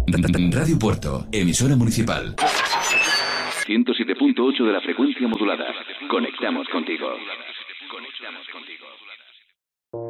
Radio Puerto, emisora municipal. 107.8 de la frecuencia modulada. Conectamos contigo. Conectamos contigo.